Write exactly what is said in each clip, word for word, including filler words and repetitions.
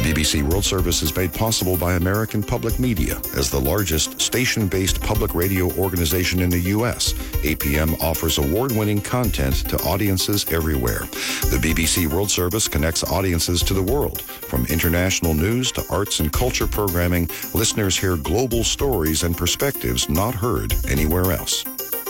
B B C World Service is made possible by American Public Media. As the largest station-based public radio organization in the U S, A P M offers award-winning content to audiences everywhere. The B B C World Service connects audiences to the world. From international news to arts and culture programming, listeners hear global stories and perspectives not heard anywhere else.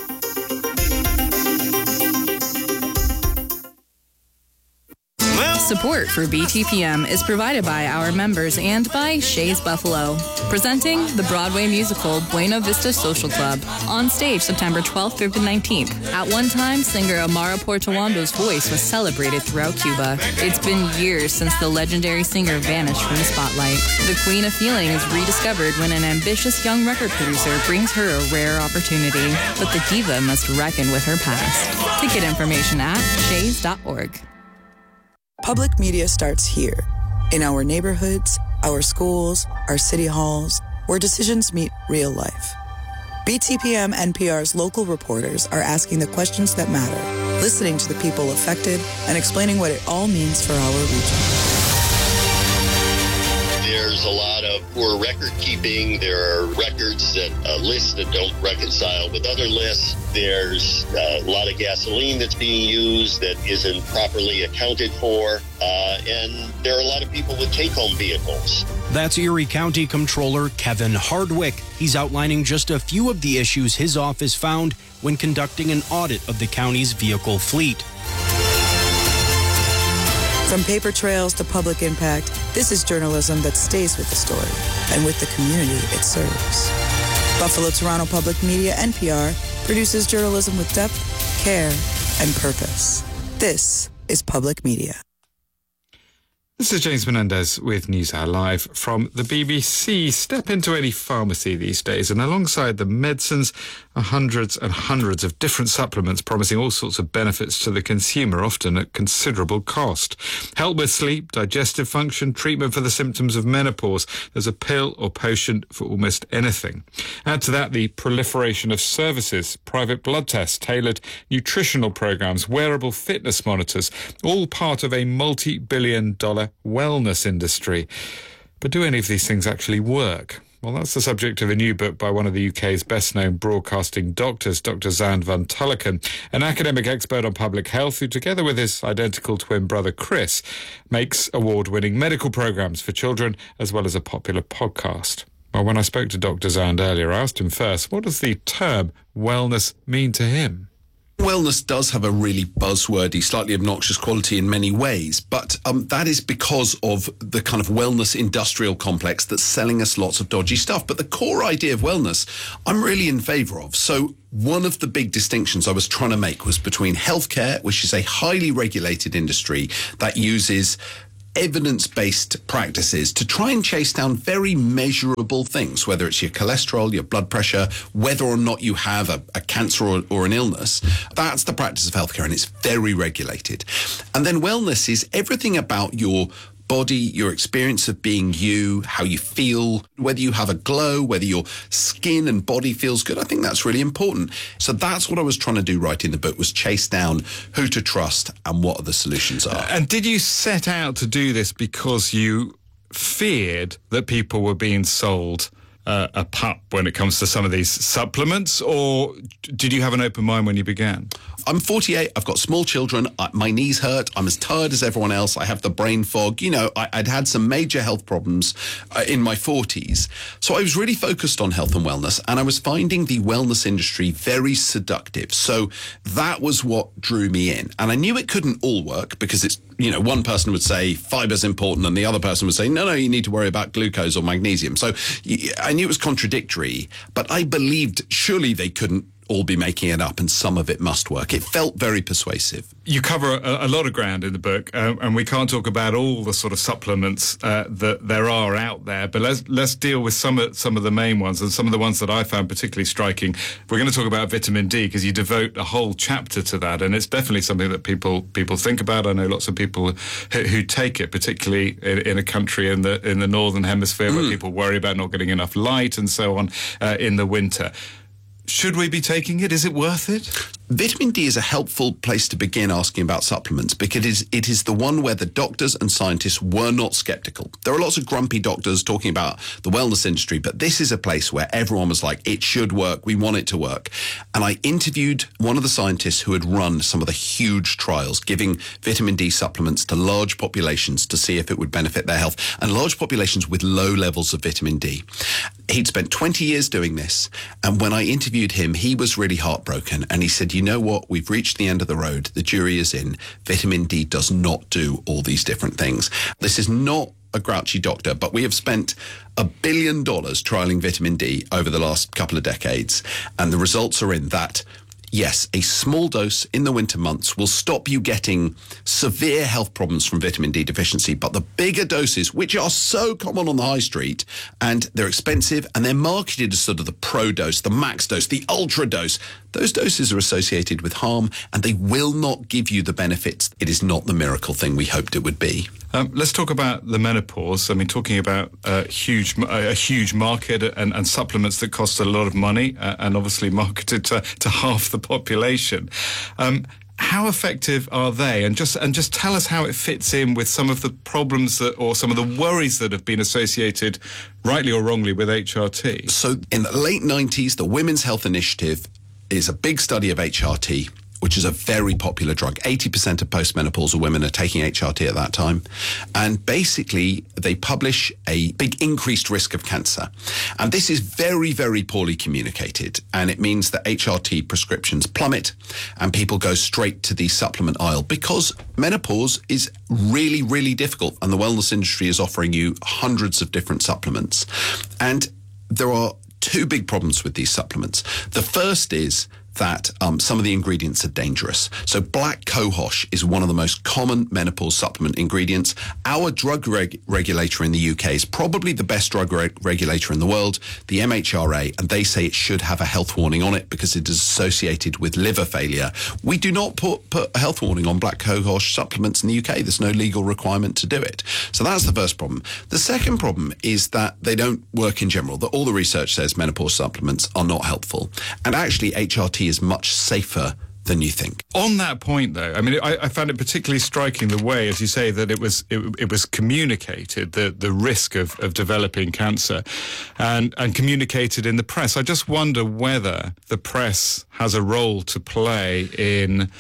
Support for B T P M is provided by our members and by Shays Buffalo. Presenting the Broadway musical Buena Vista Social Club. On stage September twelfth through the nineteenth. At one time, singer Amara Portuando's voice was celebrated throughout Cuba. It's been years since the legendary singer vanished from the spotlight. The Queen of Feeling is rediscovered when an ambitious young record producer brings her a rare opportunity. But the diva must reckon with her past. Ticket information at shays dot org. Public media starts here, in our neighborhoods, our schools, our city halls, where decisions meet real life. B T P M N P R's local reporters are asking the questions that matter, listening to the people affected, and explaining what it all means for our region. There's a lot of poor record keeping. There are records that uh, lists that don't reconcile with other lists. There's uh, a lot of gasoline that's being used that isn't properly accounted for. Uh, and there are a lot of people with take-home vehicles. That's Erie County Comptroller Kevin Hardwick. He's outlining just a few of the issues his office found when conducting an audit of the county's vehicle fleet. From paper trails to public impact, this is journalism that stays with the story and with the community it serves. Buffalo Toronto Public Media, N P R, produces journalism with depth, care, and purpose. This is public media. This is James Menendez with NewsHour Live from the B B C. Step into any pharmacy these days, and alongside the medicines are hundreds and hundreds of different supplements promising all sorts of benefits to the consumer, often at considerable cost. Help with sleep, digestive function, treatment for the symptoms of menopause. There's a pill or potion for almost anything. Add to that the proliferation of services, private blood tests, tailored nutritional programs, wearable fitness monitors, all part of a multi-billion dollar wellness industry. But do any of these things actually work? Well, that's the subject of a new book by one of the U K's best-known broadcasting doctors, Doctor Zand van Tulleken, an academic expert on public health who, together with his identical twin brother Chris, makes award-winning medical programs for children as well as a popular podcast. Well, when I spoke to Doctor Zand earlier, I asked him first, what does the term wellness mean to him? Wellness does have a really buzzwordy, slightly obnoxious quality in many ways, but um, that is because of the kind of wellness industrial complex that's selling us lots of dodgy stuff. But the core idea of wellness, I'm really in favour of. So one of the big distinctions I was trying to make was between healthcare, which is a highly regulated industry that uses evidence-based practices to try and chase down very measurable things, whether it's your cholesterol, your blood pressure, whether or not you have a, a cancer or, or an illness. That's the practice of healthcare, and it's very regulated. And then wellness is everything about your body, your experience of being you, how you feel, whether you have a glow, whether your skin and body feels good. I think that's really important. So that's what I was trying to do right in the book, was chase down who to trust and what the solutions are. And did you set out to do this because you feared that people were being sold uh, a pup when it comes to some of these supplements, or did you have an open mind when you began? I'm forty-eight. I've got small children. I, my knees hurt. I'm as tired as everyone else. I have the brain fog. You know, I, I'd had some major health problems uh, in my forties. So I was really focused on health and wellness, and I was finding the wellness industry very seductive. So that was what drew me in. And I knew it couldn't all work because it's, you know, one person would say fiber's important and the other person would say, no, no, you need to worry about glucose or magnesium. So I knew it was contradictory, but I believed surely they couldn't all be making it up and some of it must work. It felt very persuasive. You cover a, a lot of ground in the book, uh, and we can't talk about all the sort of supplements uh, that there are out there, but let's let's deal with some of, some of the main ones and some of the ones that I found particularly striking. We're going to talk about vitamin D because you devote a whole chapter to that, and it's definitely something that people people think about. I know lots of people who, who take it, particularly in, in a country in the in the northern hemisphere mm. where people worry about not getting enough light and so on uh, in the winter. Should we be taking it? Is it worth it? Vitamin D is a helpful place to begin asking about supplements because it is, it is the one where the doctors and scientists were not skeptical. There are lots of grumpy doctors talking about the wellness industry, but this is a place where everyone was like, it should work, we want it to work. And I interviewed one of the scientists who had run some of the huge trials, giving vitamin D supplements to large populations to see if it would benefit their health, and large populations with low levels of vitamin D. He'd spent twenty years doing this, and when I interviewed him, he was really heartbroken, and he said, you know what, we've reached the end of the road, the jury is in, vitamin D does not do all these different things. This is not a grouchy doctor, but we have spent a billion dollars trialing vitamin D over the last couple of decades, and the results are in that yes, a small dose in the winter months will stop you getting severe health problems from vitamin D deficiency. But the bigger doses, which are so common on the high street, and they're expensive, and they're marketed as sort of the pro dose, the max dose, the ultra dose, those doses are associated with harm, and they will not give you the benefits. It is not the miracle thing we hoped it would be. Um, let's talk about the menopause. I mean, talking about a huge, a huge market and, and supplements that cost a lot of money, uh, and obviously marketed to, to half the population. Um, how effective are they? And just and just tell us how it fits in with some of the problems that, or some of the worries that have been associated, rightly or wrongly, with H R T. So, in the late nineties, the Women's Health Initiative is a big study of H R T, which is a very popular drug. eighty percent of postmenopausal women are taking H R T at that time. And basically, they publish a big increased risk of cancer. And this is very, very poorly communicated. And it means that H R T prescriptions plummet and people go straight to the supplement aisle because menopause is really, really difficult. And the wellness industry is offering you hundreds of different supplements. And there are two big problems with these supplements. The first is that um, some of the ingredients are dangerous. So black cohosh is one of the most common menopause supplement ingredients. Our drug reg- regulator in the U K is probably the best drug reg- regulator in the world, the M H R A, and they say it should have a health warning on it because it is associated with liver failure. We do not put, put a health warning on black cohosh supplements in the U K. There's no legal requirement to do it. So that's the first problem. The second problem is that they don't work in general, that all the research says menopause supplements are not helpful. And actually H R T is much safer than you think. On that point, though, I mean, I, I found it particularly striking the way, as you say, that it was it, it was communicated, the the risk of, of developing cancer, and and communicated in the press. I just wonder whether the press has a role to play in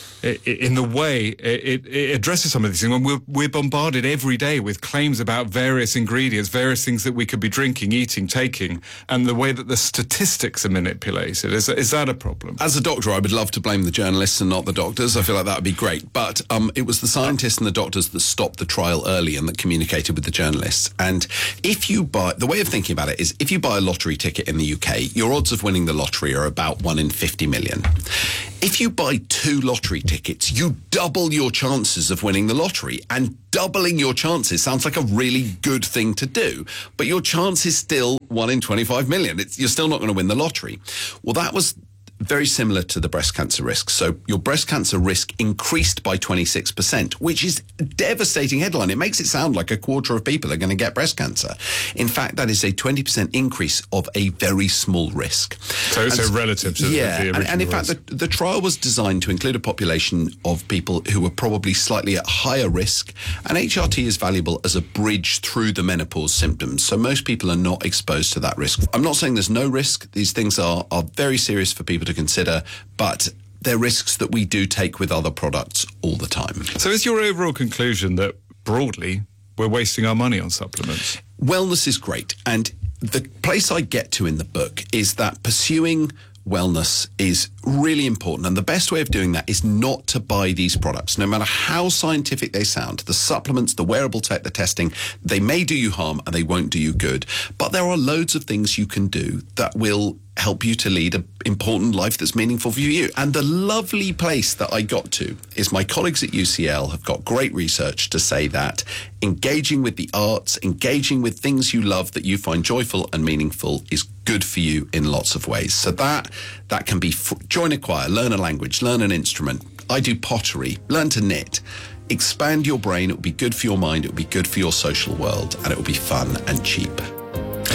in the way it, it addresses some of these things. When we're, we're bombarded every day with claims about various ingredients, various things that we could be drinking, eating, taking, and the way that the statistics are manipulated. Is, is that a problem? As a doctor, I would love to blame the journalists and not the doctors. I feel like that would be great. But um, it was the scientists and the doctors that stopped the trial early and that communicated with the journalists. And if you buy, the way of thinking about it is, if you buy a lottery ticket in the U K, your odds of winning the lottery are about one in fifty million. If you buy two lottery tickets, you double your chances of winning the lottery. And doubling your chances sounds like a really good thing to do. But your chance is still one in twenty-five million. It's, you're still not going to win the lottery. Well, that was very similar to the breast cancer risk. So your breast cancer risk increased by twenty-six percent, which is a devastating headline. It makes it sound like a quarter of people are going to get breast cancer. In fact, that is a twenty percent increase of a very small risk. So it's a relative to yeah, the, the original and, and in fact, the, the trial was designed to include a population of people who were probably slightly at higher risk, and H R T is valuable as a bridge through the menopause symptoms. So most people are not exposed to that risk. I'm not saying there's no risk. These things are, are very serious for people to consider, but they're risks that we do take with other products all the time. So is your overall conclusion that, broadly, we're wasting our money on supplements? Wellness is great, and the place I get to in the book is that pursuing wellness is really important, and the best way of doing that is not to buy these products. No matter how scientific they sound, the supplements, the wearable tech, the testing, they may do you harm and they won't do you good, but there are loads of things you can do that will help you to lead an important life that's meaningful for you. And the lovely place that I got to is my colleagues at U C L have got great research to say that engaging with the arts, engaging with things you love that you find joyful and meaningful is good for you in lots of ways. So that that can be f- join a choir, learn a language, learn an instrument. I do pottery, learn to knit. Expand your brain. It will be good for your mind. It will be good for your social world, and it will be fun and cheap.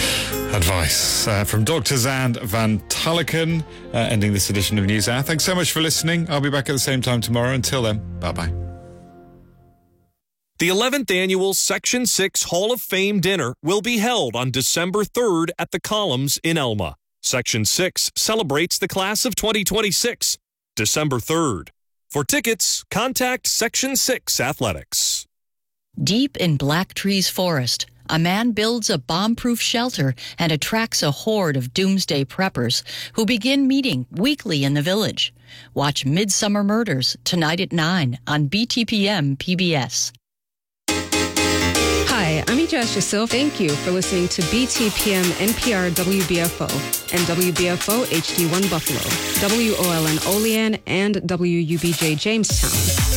Advice uh, from Doctor Zand van Tulleken, uh, ending this edition of NewsHour. Thanks so much for listening. I'll be back at the same time tomorrow. Until then, bye-bye. The eleventh Annual Section six Hall of Fame Dinner will be held on December third at the Columns in Elma. Section six celebrates the class of twenty twenty-six, December third. For tickets, contact Section six Athletics. Deep in Black Trees Forest, a man builds a bomb-proof shelter and attracts a horde of doomsday preppers who begin meeting weekly in the village. Watch Midsummer Murders tonight at nine on B T P M P B S. Hi, I'm Ijaz Yusuf. Thank you for listening to B T P M N P R W B F O and W B F O H D one Buffalo, W O L N Olean, and W U B J Jamestown.